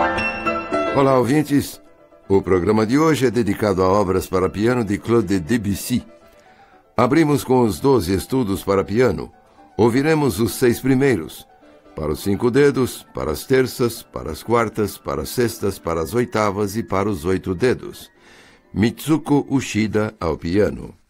Olá, ouvintes. O programa de hoje é dedicado a obras para piano de Claude Debussy. Abrimos com os 12 estudos para piano. Ouviremos os 6 primeiros. Para os 5 dedos, para as terças, para as quartas, para as sextas, para as oitavas e para os 8 dedos. Mitsuko Uchida ao piano.